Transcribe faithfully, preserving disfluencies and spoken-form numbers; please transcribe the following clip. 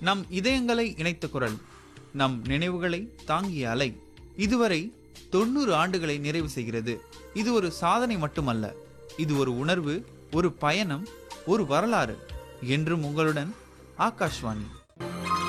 நம் இதயங்களை இணைத்த குரல், நம் நினைவுகளை தாங்கிய அலை. இதுவரை தொண்ணூறு ஆண்டுகளை நிறைவு செய்கிறது. இது ஒரு சாதனை மட்டுமல்ல, இது ஒரு உணர்வு, ஒரு பயணம், ஒரு வரலாறு. என்றும் உங்களுடன் ஆகாஷ்வாணி.